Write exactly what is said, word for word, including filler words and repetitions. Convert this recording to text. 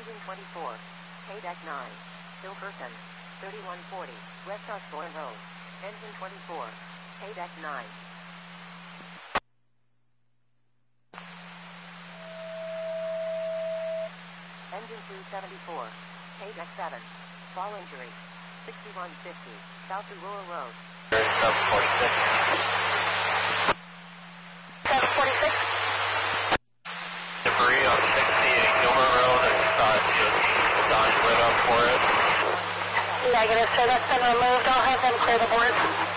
Engine twenty-four. K-Deck nine. Silverton. thirty-one forty. West Osborne Road. Engine twenty-four. K-Deck nine. Engine two seventy-four. K-Deck seven. Fall injury. sixty-one fifty. South Aurora Road. seven forty-six. seven forty-six. Debris on sixty-eight Gilmer Road. I saw a D O T sign lit up for it. Negative, sir. That's been removed. I'll have them clear the board.